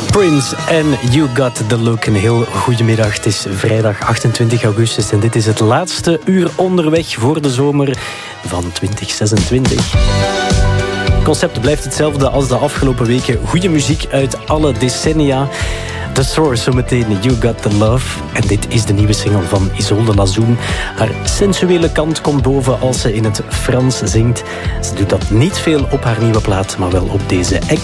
Prince en You Got The Look. Een heel goedemiddag. Het is vrijdag 28 augustus en dit is het laatste uur onderweg voor de zomer van 2026. Het concept blijft hetzelfde als de afgelopen weken. Goede muziek uit alle decennia. The Source, zometeen You Got The Love. En dit is de nieuwe single van Isolde Lazoen. Haar sensuele kant komt boven als ze in het Frans zingt. Ze doet dat niet veel op haar nieuwe plaat, maar wel op deze